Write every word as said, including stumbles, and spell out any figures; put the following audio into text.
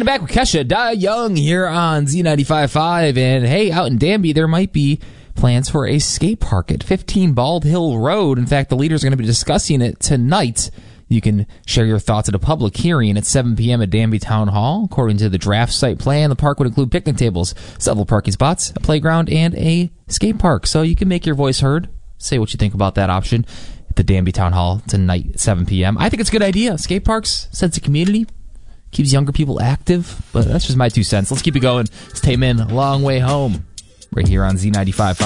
Kicking it back with Kesha Da Young here on Z ninety-five point five. And hey, out in Danby, there might be plans for a skate park at fifteen Bald Hill Road. In fact, the leaders are going to be discussing it tonight. You can share your thoughts at a public hearing at seven p.m. at Danby Town Hall. According to the draft site plan, the park would include picnic tables, several parking spots, a playground, and a skate park. So you can make your voice heard. Say what you think about that option at the Danby Town Hall tonight at seven p.m. I think it's a good idea. Skate parks, sense of community, keeps younger people active. But that's just my two cents. Let's keep it going. It's Tame In, Long Way Home, right here on Z ninety-five point five.